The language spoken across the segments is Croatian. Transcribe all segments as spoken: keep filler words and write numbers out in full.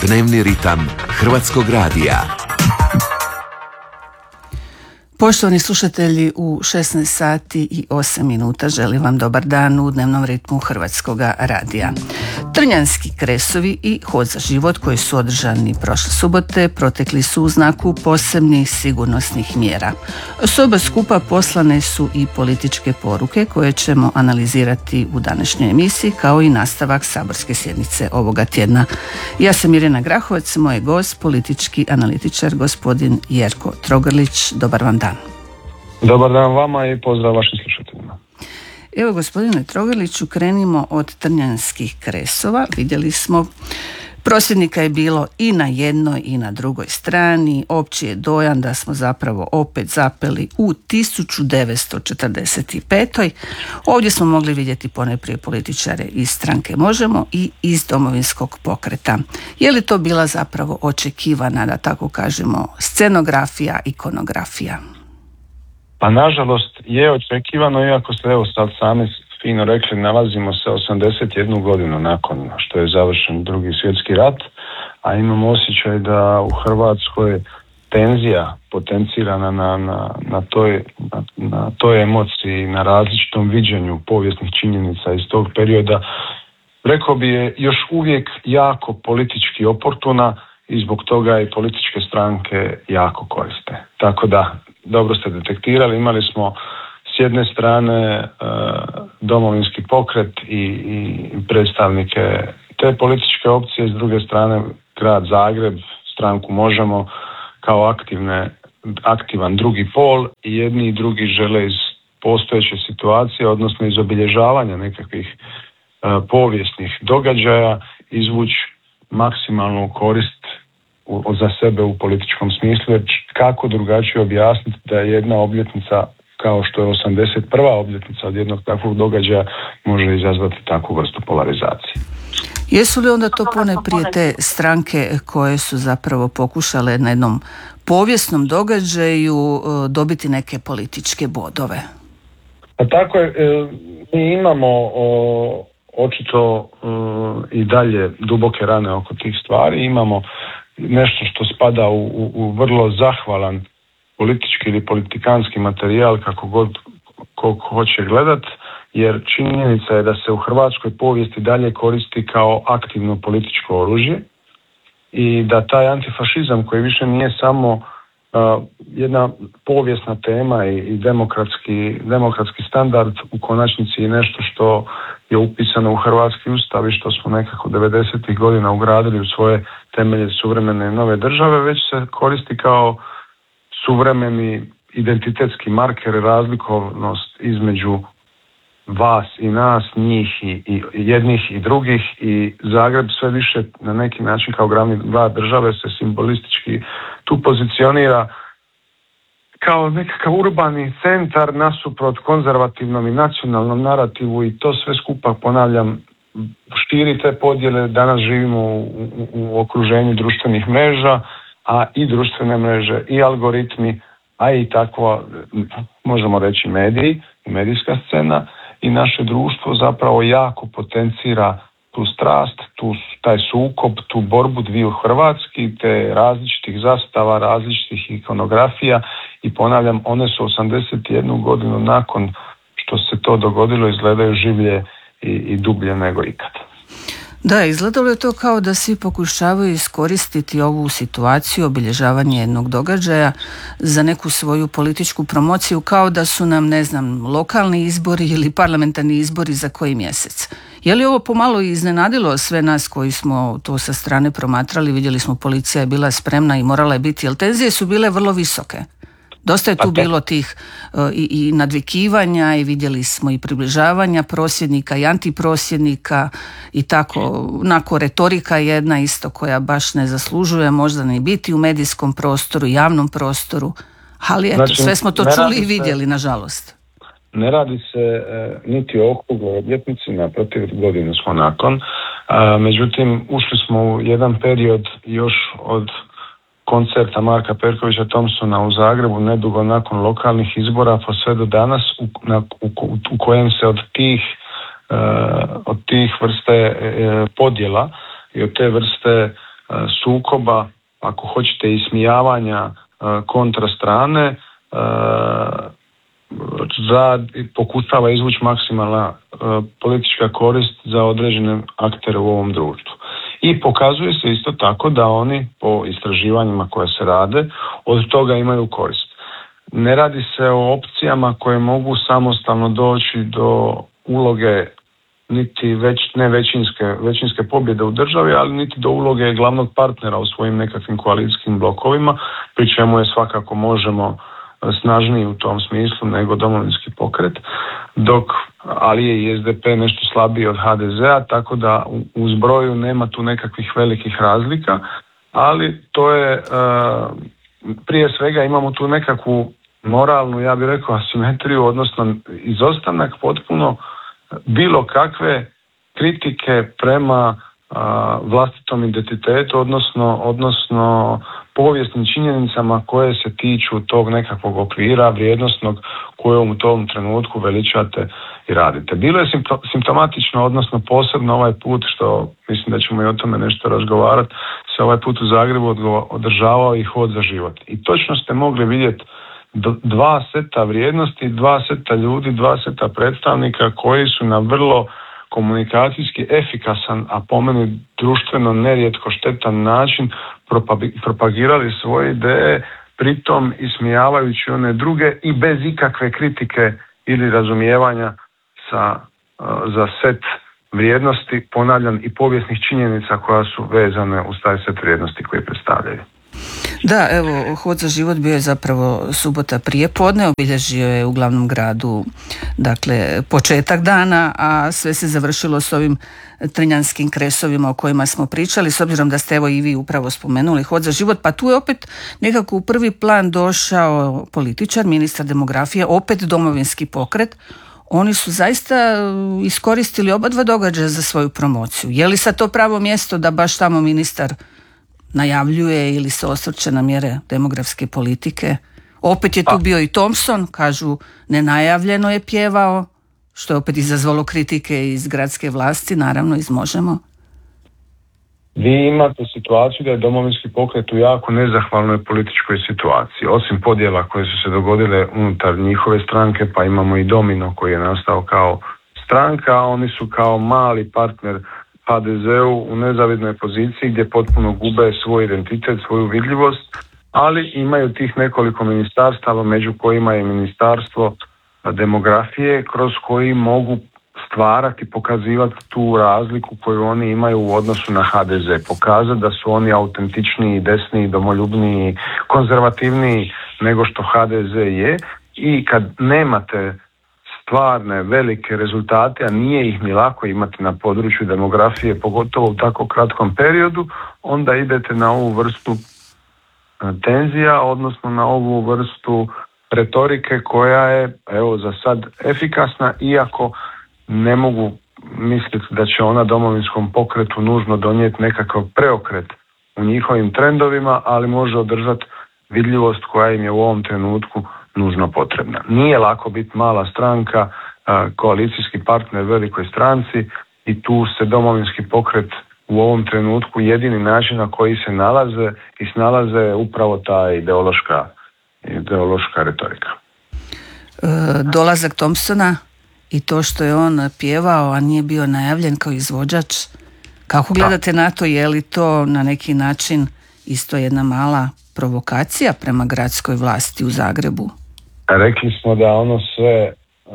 Dnevni ritam Hrvatskog radija. Poštovani slušatelji, u šesnaest sati i osam minuta želim vam dobar dan u dnevnom ritmu Hrvatskoga radija. Trnjanski kresovi i hod za život koji su održani prošle subote protekli su u znaku posebnih sigurnosnih mjera. S oba skupa poslane su i političke poruke koje ćemo analizirati u današnjoj emisiji, kao i nastavak saborske sjednice ovoga tjedna. Ja sam Irena Grahovac, moj gost, politički analitičar gospodin Jerko Trogrlić. Dobar vam dan. Dobar dan vama i pozdrav vašim slušateljima. Evo, gospodine Trogrliću, krenimo od trnjanskih kresova. Vidjeli smo, prosvjednika je bilo i na jednoj i na drugoj strani. Opći je dojam da smo zapravo opet zapeli u tisuću devetsto četrdeset pet. Ovdje smo mogli vidjeti ponajprije političare iz stranke Možemo i iz Domovinskog pokreta. Je li to bila zapravo očekivana, da tako kažemo, scenografija, ikonografija? Pa nažalost je očekivano, iako ste evo sad sami fino rekli, nalazimo se osamdeset jednu godinu nakon što je završen Drugi svjetski rat, a imamo osjećaj da u Hrvatskoj tenzija potencirana na, na, na, toj, na, na toj emociji, na različitom viđenju povijesnih činjenica iz tog perioda, rekao bi je još uvijek jako politički oportuna i zbog toga i političke stranke jako koriste. Tako da, dobro ste detektirali, imali smo s jedne strane e, Domovinski pokret i, i predstavnike te političke opcije, s druge strane grad Zagreb, stranku Možemo kao aktivne, aktivan drugi pol, i jedni i drugi žele iz postojeće situacije, odnosno iz obilježavanja nekakvih e, povijesnih događaja izvući maksimalnu korist u, za sebe u političkom smislu, jer kako drugačije objasniti da je jedna obljetnica kao što je osamdeset prva obljetnica od jednog takvog događaja može izazvati takvu vrstu polarizacije. Jesu li onda to ponajprije te stranke koje su zapravo pokušale na jednom povijesnom događaju dobiti neke političke bodove? Pa tako je, mi imamo o, očito o, i dalje duboke rane oko tih stvari, imamo nešto što spada u, u, u vrlo zahvalan politički ili politikanski materijal, kako god ko hoće gledat, jer činjenica je da se u hrvatskoj povijesti dalje koristi kao aktivno političko oružje i da taj antifašizam, koji više nije samo uh, jedna povijesna tema i, i demokratski, demokratski standard, u konačnici je nešto što je upisano u hrvatski ustav i što smo nekako devedesetih godina ugradili u svoje temelje suvremene nove države, već se koristi kao suvremeni identitetski marker, razlikovnost između vas i nas, njih i, i jednih i drugih, i Zagreb sve više na neki način kao glavni grad države se simbolistički tu pozicionira kao nekakav urbani centar nasuprot konzervativnom i nacionalnom narativu, i to sve skupa, ponavljam, štiri te podjele. Danas živimo u, u, u okruženju društvenih mreža, a i društvene mreže i algoritmi, a i takva, možemo reći, mediji i medijska scena i naše društvo zapravo jako potencira tu strast, tu, taj sukob, tu borbu dviju Hrvatski, te različitih zastava, različitih ikonografija, i ponavljam, one su osamdeset jednu godinu nakon što se to dogodilo izgledaju življe i, i dublje nego ikad. Da, izgledalo je to kao da svi pokušavaju iskoristiti ovu situaciju, obilježavanje jednog događaja, za neku svoju političku promociju, kao da su nam, ne znam, lokalni izbori ili parlamentarni izbori za koji mjesec. Je li ovo pomalo iznenadilo sve nas koji smo to sa strane promatrali? Vidjeli smo, policija je bila spremna i morala je biti, jer tenzije su bile vrlo visoke. Dosta je tu bilo tih uh, i, i nadvikivanja, i vidjeli smo i približavanja prosvjednika i antiprosvjednika i tako, onako retorika jedna isto koja baš ne zaslužuje možda ni biti u medijskom prostoru, javnom prostoru, ali eto, znači, sve smo to čuli i vidjeli, se, nažalost. Ne radi se e, niti o okrugloj obljetnici, naprotiv, godinu smo nakon, a, međutim ušli smo u jedan period još od koncerta Marka Perkovića Thompsona u Zagrebu, nedugo nakon lokalnih izbora, pa sve do danas, u, na, u, u kojem se od tih, uh, od tih vrste uh, podjela i od te vrste sukoba, ako hoćete ismijavanja kontra strane, rad pokušava izvući maksimalna politička korist za određene aktere u ovom društvu. I pokazuje se isto tako da oni po istraživanjima koje se rade od toga imaju korist. Ne radi se o opcijama koje mogu samostalno doći do uloge niti već, ne većinske, većinske pobjede u državi, ali niti do uloge glavnog partnera u svojim nekakvim koalicijskim blokovima, pri čemu je svakako možemo snažniji u tom smislu nego Domovinski pokret, dok, ali je i S D P nešto slabiji od H D Z-a, tako da u, u zbroju nema tu nekakvih velikih razlika, ali to je, uh, prije svega imamo tu nekakvu moralnu, ja bih rekao, asimetriju, odnosno izostanak potpuno bilo kakve kritike prema a, vlastitom identitetu, odnosno, odnosno povijesnim činjenicama koje se tiču tog nekakvog okvira vrijednosnog koje u tom trenutku veličate i radite. Bilo je simptomatično, odnosno posebno ovaj put, što mislim da ćemo i o tome nešto razgovarati, se ovaj put u Zagrebu održavao i Hod za život. I točno ste mogli vidjeti dva seta vrijednosti, dva seta ljudi, dva seta predstavnika koji su na vrlo komunikacijski efikasan, a po meni društveno nerijetko štetan način propagirali svoje ideje, pritom ismijavajući one druge i bez ikakve kritike ili razumijevanja sa, za set vrijednosti, ponavljam, i povijesnih činjenica koja su vezane uz taj set vrijednosti koje predstavljaju. Da, evo, Hod za život bio je zapravo subota prije podne, obilježio je u glavnom gradu, dakle, početak dana, a sve se završilo s ovim trnjanskim kresovima o kojima smo pričali, s obzirom da ste evo i vi upravo spomenuli Hod za život, pa tu je opet nekako u prvi plan došao političar, ministar demografije, opet Domovinski pokret. Oni su zaista iskoristili oba dva događaja za svoju promociju. Je li sad to pravo mjesto da baš tamo ministar najavljuje ili se osvrće na mjere demografske politike? Opet je tu bio i Thompson, kažu nenajavljeno je pjevao, što je opet izazvalo kritike iz gradske vlasti, naravno iz Možemo. Vi imate situaciju da je Domovinski pokret u jako nezahvalnoj političkoj situaciji. Osim podjela koje su se dogodile unutar njihove stranke, pa imamo i Domino koji je nastao kao stranka, a oni su kao mali partner H D Z-u u nezavidnoj poziciji gdje potpuno gube svoj identitet, svoju vidljivost, ali imaju tih nekoliko ministarstava, među kojima je ministarstvo demografije, kroz koji mogu stvarati, pokazivati tu razliku koju oni imaju u odnosu na H D Z, pokazati da su oni autentičniji, desniji, domoljubniji, konzervativniji nego što H D Z je. I kad nemate stvarne velike rezultate, a nije ih ni lako imati na području demografije, pogotovo u tako kratkom periodu, onda idete na ovu vrstu tenzija, odnosno na ovu vrstu retorike koja je, evo, za sad efikasna, iako ne mogu misliti da će ona Domovinskom pokretu nužno donijeti nekakav preokret u njihovim trendovima, ali može održati vidljivost koja im je u ovom trenutku nužno potrebna. Nije lako biti mala stranka, koalicijski partner velikoj stranci, i tu se Domovinski pokret u ovom trenutku jedini način na koji se nalaze i snalaze upravo ta ideološka, ideološka retorika. E, dolazak Thompsona i to što je on pjevao, a nije bio najavljen kao izvođač, kako gledate na to? Je li to na neki način isto jedna mala provokacija prema gradskoj vlasti u Zagrebu? Rekli smo da ono sve,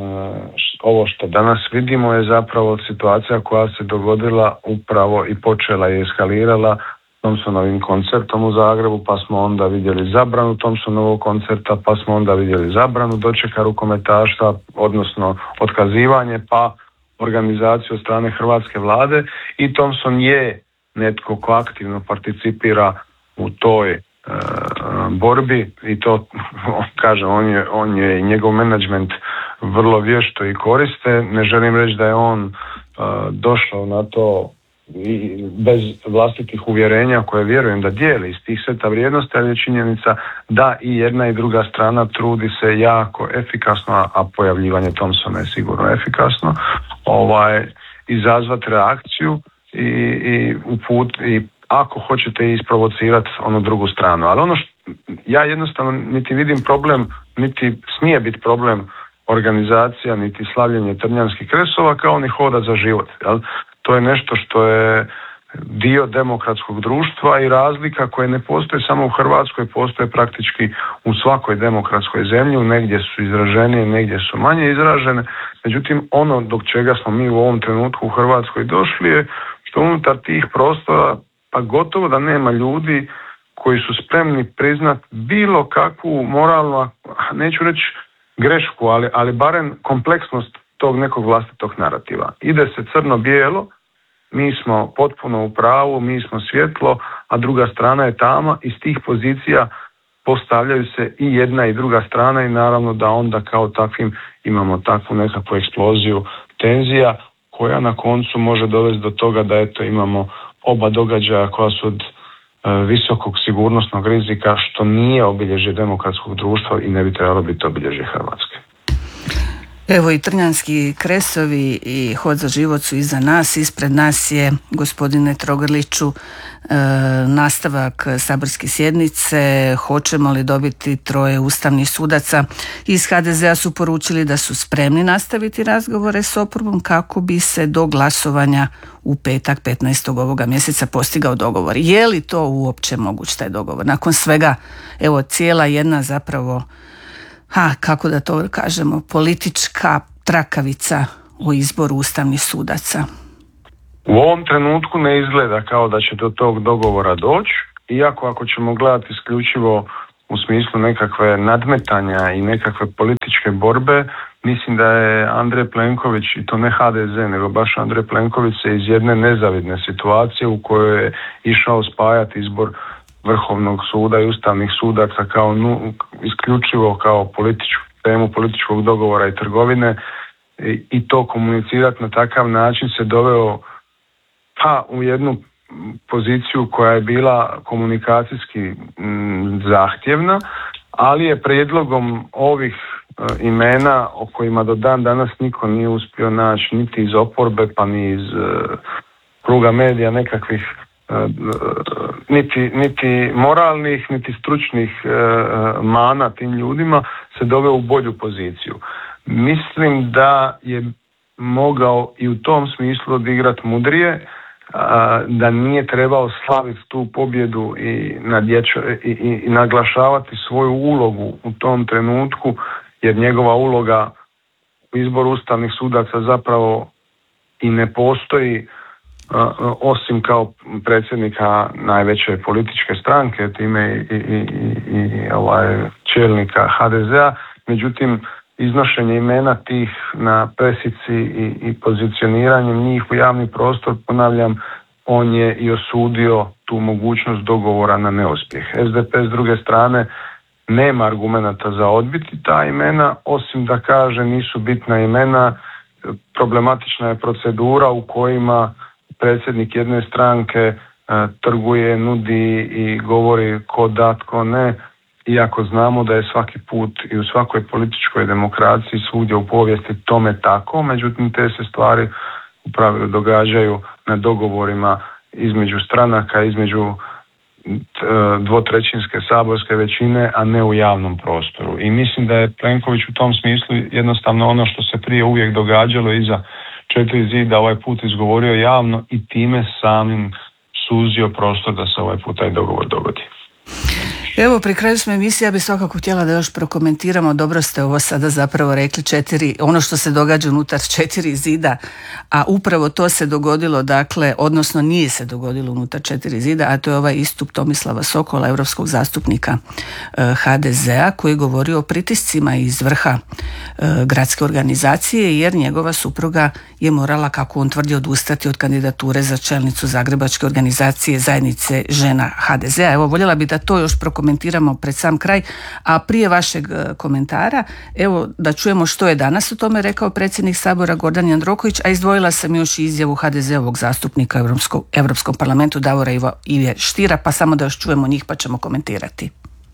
ovo što danas vidimo je zapravo situacija koja se dogodila upravo i počela i eskalirala Thompsonovim koncertom u Zagrebu, pa smo onda vidjeli zabranu Thompsonovog koncerta, pa smo onda vidjeli zabranu dočeka rukometaštva, odnosno otkazivanje, pa organizaciju od strane hrvatske vlade, i Thompson je netko ko aktivno participira u toj borbi, i to kaže on je, on je i njegov menadžment vrlo vješto i koriste. Ne želim reći da je on uh, došao na to i bez vlastitih uvjerenja koje vjerujem da dijeli iz tih seta vrijednosti, ali je činjenica da i jedna i druga strana trudi se jako efikasno, a pojavljivanje Thompsona je sigurno efikasno, ovaj, izazvati reakciju i, i uput i ako hoćete isprovocirati onu drugu stranu. Ali ono što ja jednostavno niti vidim problem, niti smije biti problem organizacija, niti slavljenje Trnjanskih kresova kao ni Hoda za život. Jel? To je nešto što je dio demokratskog društva i razlika koje ne postoje samo u Hrvatskoj, postoje praktički u svakoj demokratskoj zemlji, negdje su izraženije, negdje su manje izražene. Međutim, ono do čega smo mi u ovom trenutku u Hrvatskoj došli je što unutar tih prostora pa gotovo da nema ljudi koji su spremni priznati bilo kakvu moralnu, neću reći grešku, ali, ali barem kompleksnost tog nekog vlastitog narativa. Ide se crno-bijelo, mi smo potpuno u pravu, mi smo svjetlo, a druga strana je tama. Iz tih pozicija postavljaju se i jedna i druga strana i naravno da onda kao takvim imamo takvu nekakvu eksploziju tenzija koja na koncu može dovesti do toga da eto imamo oba događaja koja su od e, visokog sigurnosnog rizika, što nije obilježje demokratskog društva i ne bi trebalo biti obilježje Hrvatske. Evo i Trnjanski kresovi i Hod za život su iza nas. Ispred nas je, gospodine Trogrliću, e, nastavak saborske sjednice. Hoćemo li dobiti troje ustavnih sudaca? Iz ha de zea su poručili da su spremni nastaviti razgovore s oporbom kako bi se do glasovanja u petak petnaestog ovoga mjeseca postigao dogovor. Je li to uopće moguć taj dogovor? Nakon svega, evo cijela jedna zapravo Ha, kako da to kažemo, politička trakavica o izboru ustavnih sudaca. U ovom trenutku ne izgleda kao da će do tog dogovora doći, iako ako ćemo gledati isključivo u smislu nekakve nadmetanja i nekakve političke borbe, mislim da je Andrej Plenković, i to ne ha de ze, nego baš Andrej Plenković se iz jedne nezavidne situacije u kojoj je išao spajati izbor Vrhovnog suda i ustavnih sudaca kao nu, isključivo kao političku temu političkog dogovora i trgovine i, i to komunicirati na takav način se doveo pa u jednu poziciju koja je bila komunikacijski m, zahtjevna, ali je prijedlogom ovih e, imena o kojima do dan danas niko nije uspio naći niti iz oporbe pa ni iz e, kruga medija nekakvih niti, niti moralnih, niti stručnih e, mana tim ljudima se doveo u bolju poziciju. Mislim da je mogao i u tom smislu odigrati mudrije, a, da nije trebao slaviti tu pobjedu i, nadječa, i, i, i naglašavati svoju ulogu u tom trenutku, jer njegova uloga u izboru ustavnih sudaca zapravo i ne postoji, osim kao predsjednika najveće političke stranke, time i, i, i, i ovaj, čelnika ha de zea. Međutim, iznošenje imena tih na presici i, i pozicioniranjem njih u javni prostor, ponavljam, on je i osudio tu mogućnost dogovora na neuspjeh. es de pe s druge strane nema argumenata za odbiti ta imena, osim da kaže nisu bitna imena, problematična je procedura u kojima predsjednik jedne stranke e, trguje, nudi i govori ko da, tko ne, iako znamo da je svaki put i u svakoj političkoj demokraciji svugdje u povijesti tome tako, međutim te se stvari u pravilu događaju na dogovorima između stranaka, između dvotrećinske saborske većine, a ne u javnom prostoru. I mislim da je Plenković u tom smislu jednostavno ono što se prije uvijek događalo iza četiri zida ovaj put izgovorio javno i time samim suzio prostor da se ovaj put taj dogovor dogodi. Evo, pri kraju smo emisije, ja bih svakako htjela da još prokomentiramo, dobro ste ovo sada zapravo rekli, četiri, ono što se događa unutar četiri zida, a upravo to se dogodilo, dakle, odnosno nije se dogodilo unutar četiri zida, a to je ovaj istup Tomislava Sokola, europskog zastupnika eh, ha de zea, koji govori o pritiscima iz vrha eh, gradske organizacije, jer njegova supruga je morala, kako on tvrdi, odustati od kandidature za čelnicu zagrebačke organizacije zajednice žena ha de zea. Evo, voljela bi da to još prokomentiramo komentiramo pred sam kraj, a prije vašeg komentara, evo da čujemo što je danas o tome rekao predsjednik Sabora Gordan Jandroković, a izdvojila sam još izjavu ha de zeovog zastupnika u Europskom, Europskom parlamentu Davora Ivo, Ive Štira, pa samo da još čujemo njih pa ćemo komentirati.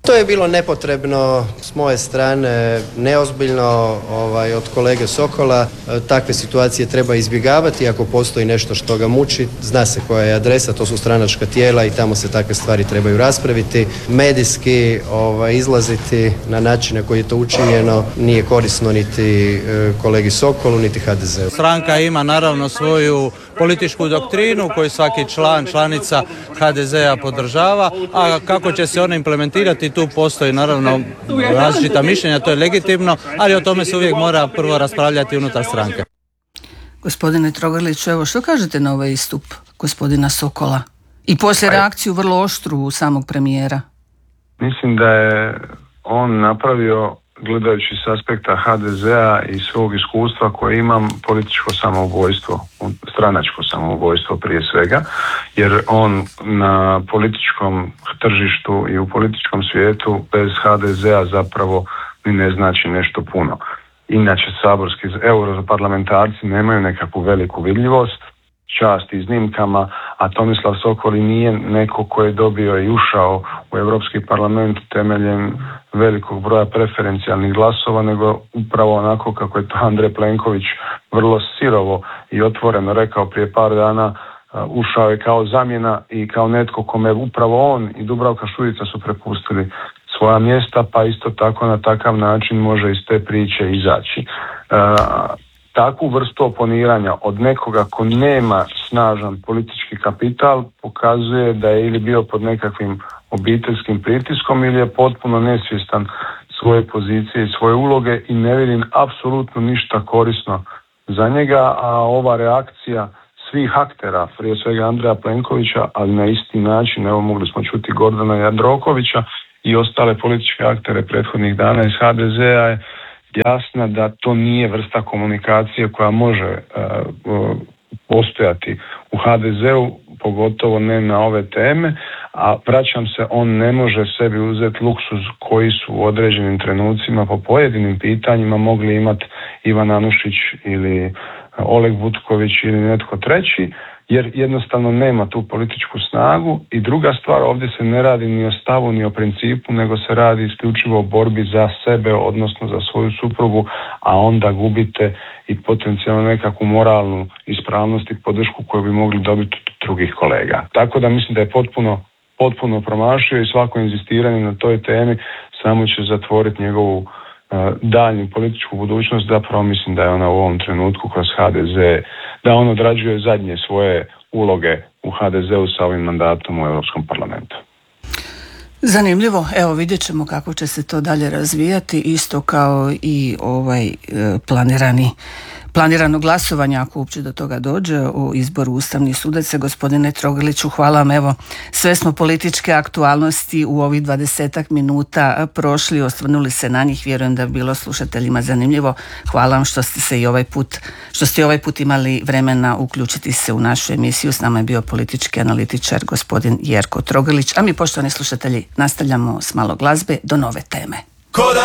To je bilo nepotrebno s moje strane, neozbiljno ovaj, od kolege Sokola. Takve situacije treba izbjegavati. Ako postoji nešto što ga muči, zna se koja je adresa, to su stranačka tijela i tamo se takve stvari trebaju raspraviti. Medijski ovaj, izlaziti na način na koji je to učinjeno nije korisno niti kolegi Sokolu, niti ha de zeu. Stranka ima naravno svoju političku doktrinu koju svaki član, članica ha de zea podržava, a kako će se ona implementirati, tu postoji naravno različita mišljenja, to je legitimno, ali o tome se uvijek mora prvo raspravljati unutar stranke. Gospodine Trogrliću, evo što kažete na ovaj istup gospodina Sokola i poslije reakciju vrlo oštru samog premijera? Mislim da je on napravio, gledajući s aspekta ha de zea i svog iskustva koje imam, političko samoubojstvo, stranačko samoubojstvo prije svega, jer on na političkom tržištu i u političkom svijetu bez ha de zea zapravo ni ne znači nešto puno. Inače, saborski europarlamentarci nemaju nekakvu veliku vidljivost, čast iznimkama, a Tomislav Sokol nije neko ko je dobio i ušao u Europski parlament temeljem velikog broja preferencijalnih glasova, nego upravo onako kako je to Andrej Plenković vrlo sirovo i otvoreno rekao prije par dana, ušao je kao zamjena i kao netko kome upravo on i Dubravka Šuica su prepustili svoja mjesta, pa isto tako na takav način može iz te priče izaći. Takvu vrstu oponiranja od nekoga ko nema snažan politički kapital pokazuje da je ili bio pod nekakvim obiteljskim pritiskom ili je potpuno nesvjestan svoje pozicije i svoje uloge i ne vidim apsolutno ništa korisno za njega, a ova reakcija svih aktera, prije svega Andreja Plenkovića, ali na isti način, evo mogli smo čuti Gordana Jandrokovića i ostale političke aktere prethodnih dana iz ha de zea je jasna da to nije vrsta komunikacije koja može uh, postojati u ha de zeu, pogotovo ne na ove teme, a vraćam se, on ne može sebi uzeti luksuz koji su u određenim trenucima po pojedinim pitanjima mogli imati Ivan Anušić ili Oleg Butković ili netko treći, jer jednostavno nema tu političku snagu. I druga stvar, ovdje se ne radi ni o stavu ni o principu, nego se radi isključivo o borbi za sebe, odnosno za svoju suprugu, a onda gubite i potencijalno nekakvu moralnu ispravnost i podršku koju bi mogli dobiti od drugih kolega. Tako da mislim da je potpuno, potpuno promašio i svako inzistiranje na toj temi samo će zatvoriti njegovu daljnju političku budućnost. Zapravo mislim da je ona u ovom trenutku kroz ha de ze, da on odrađuje zadnje svoje uloge u ha de zeu sa ovim mandatom u Europskom parlamentu. Zanimljivo, evo vidjet ćemo kako će se to dalje razvijati, isto kao i ovaj planirani planirano glasovanje, ako uopće do toga dođe, o izboru ustavnih sudaca. Gospodine Trogrliću, hvala vam. Evo, sve smo političke aktualnosti u ovih dvadesetak minuta prošli, osvrnuli se na njih, vjerujem da je bilo slušateljima zanimljivo. Hvala vam što ste se i ovaj put, što ste ovaj put imali vremena uključiti se u našu emisiju. S nama je bio politički analitičar gospodin Jerko Trogrlić, a mi, poštovani slušatelji, nastavljamo s malo glazbe do nove teme.